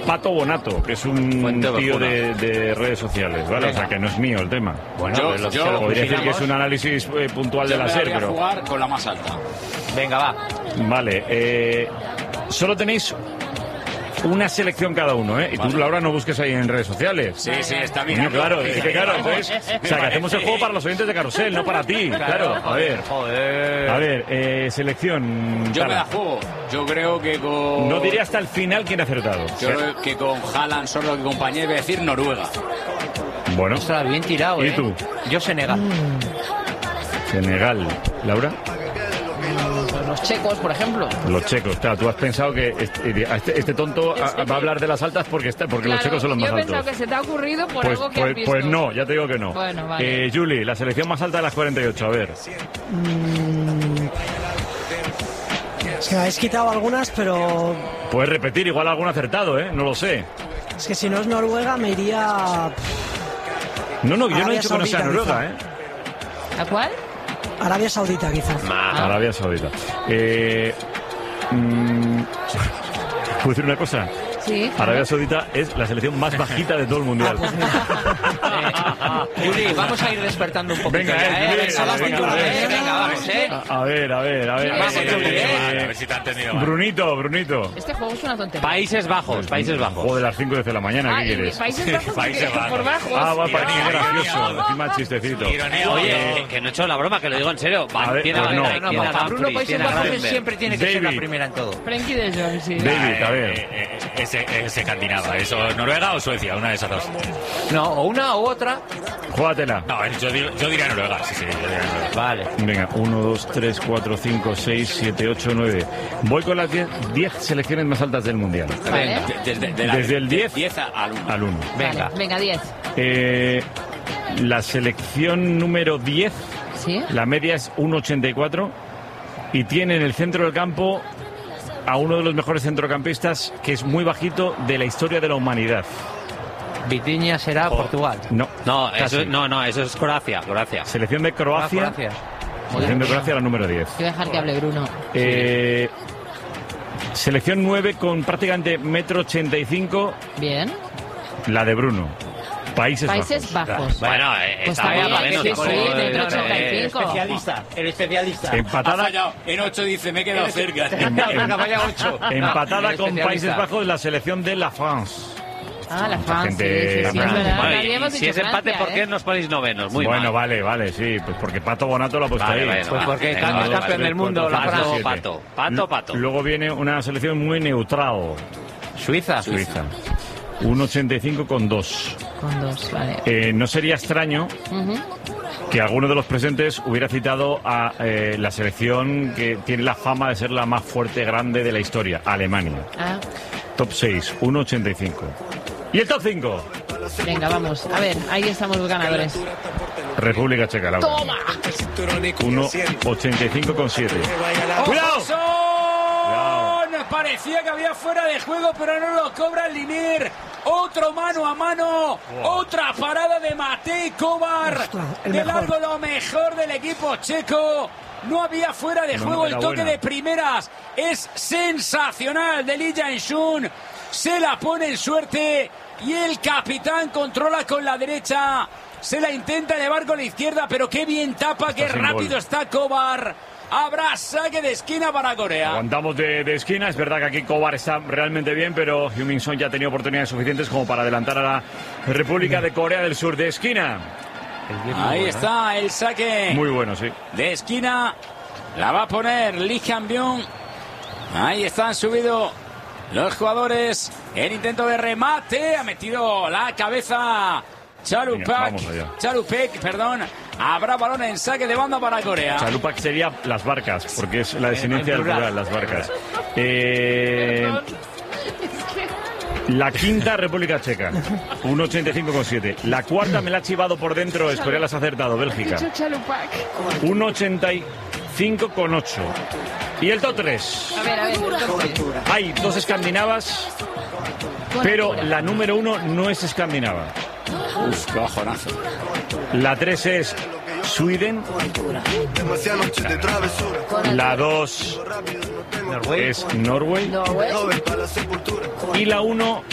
Pato Bonato, que es un tío de redes sociales, ¿vale? O sea, que no es mío el tema. Bueno, yo podría decir que es un análisis puntual de la SER, pero... voy a jugar con la más alta. Venga, va. Vale, solo tenéis una selección cada uno, ¿eh? Y tú, Laura, no busques ahí en redes sociales. Sí, está bien. Claro, es que claro, entonces, o sea, que hacemos el juego para los oyentes de Carrusel, no para ti. Claro, a ver. A ver, selección. Yo me la juego. Yo creo que con... No diré hasta el final quién ha acertado. Yo creo que con Haaland, solo que compañía, voy a decir Noruega. Bueno. Ostras, bien tirado, ¿Y tú? Yo Senegal. Senegal. ¿Laura? Los checos, por ejemplo. Los checos, claro, tú has pensado que este tonto va a hablar de las altas porque los checos son los más altos. Yo he pensado que se te ha ocurrido por algo que has visto. Pues no, ya te digo que no. Bueno, vale. Julie, la selección más alta de las 48, a ver. Es que me habéis quitado algunas, pero... Puedes repetir, igual algún acertado, ¿eh? No lo sé. Es que si no es Noruega me iría... No, yo no he Arabia dicho que no sea Saudita, Noruega, quizá. ¿eh? ¿A cuál? Arabia Saudita, quizás. Arabia Saudita. ¿Puedo decir una cosa? Sí. Arabia Saudita es la selección más bajita de todo el mundial. Juli, vamos a ir despertando un poquito. Venga, Venga, vamos, A ver. Vamos, Juli, A ver si te ha entendido. Brunito. Este juego es una tontería. Países Bajos. Juego de las 5 de la mañana, ¿qué quieres? Países Bajos. Países Bajos. Por bajos. Va para ti, gracioso. Encima chistecito. Oye, que no he hecho la broma, que lo digo en serio. Tiene Para Bruno, Países Bajos siempre tiene que ser la primera en todo. Frenkie de Jong, sí. David, a ver. Es escandinava. ¿Eso Noruega o Suecia? Una de esas dos. No, o una u otra. Júgatela. No, yo diría Noruega. Sí, yo diría Noruega. Vale. Venga, 1, 2, 3, 4, 5, 6, 7, 8, 9. Voy con las 10 selecciones más altas del mundial. Vale. Desde el 10 al 1. Venga. Venga, 10. La selección número 10, ¿Sí? la media es 1,84 y tiene en el centro del campo a uno de los mejores centrocampistas que es muy bajito de la historia de la humanidad. Vitinha será Portugal. No, eso es Croacia. selección de Croacia. Selección de Croacia, la número 10. Quiero dejar que hable Bruno. Selección 9 con prácticamente 1,85 m. Bien. La de Bruno. Países Bajos. Bueno, Pues está está bien, bien, sí, dentro 85. El especialista. Empatada. En 8 dice, me he quedado cerca. Vaya 8. Empatada con Países Bajos, la selección de la France. La France, gente- sí, es verdad. Vale, Nadie hemos y si dicho es empate, Francia, ¿por qué nos ponéis novenos? Muy Bueno, mal. vale, sí, pues porque Pato Bonato lo ha puesto Vale, ahí. bueno, Pues porque vale, es vale, campeón del mundo, la cuatro, France. siete. Pato. Luego viene una selección muy neutral. Suiza. 1,85 con 2. Con 2, vale. No sería extraño que alguno de los presentes hubiera citado a la selección que tiene la fama de ser la más fuerte, grande de la historia, Alemania. Top 6, 1,85. ¿Y el top 5? Venga, vamos. A ver, ahí estamos los ganadores. República Checa, Laura. ¡Toma! 1,85 con 7. ¡Cuidado! Parecía que había fuera de juego, pero no lo cobra el Linier. Otro mano a mano. Otra parada de Matej Kovar. De largo lo mejor del equipo checo. No había fuera de juego. El toque de primeras es sensacional de Lee Jae-shun. Se la pone en suerte y el capitán controla con la derecha. Se la intenta elevar con la izquierda, pero qué bien tapa, qué rápido está Kovar. Habrá saque de esquina para Corea. Aguantamos de esquina. Es verdad que aquí Kovar está realmente bien, pero Heung-min Son ya ha tenido oportunidades suficientes como para adelantar a la República de Corea del Sur. De esquina. Ahí está el saque. Muy bueno, sí. De esquina. La va a poner Lee Han-byung. Ahí están subidos los jugadores. El intento de remate. Ha metido la cabeza Chalupek, perdón. Habrá balón en saque de banda para Corea. Chalupak sería las barcas, porque es la designancia del plural, las barcas. La quinta, República Checa, 1,85,7. La cuarta me la ha chivado por dentro, Corea las ha acertado, Bélgica. 1,85,8. Y el top 3. A ver, Hay dos escandinavas, pero la número 1 no es escandinava. Qué bajonazo. La 3 es Sweden. La 2 es Norway. Y la 1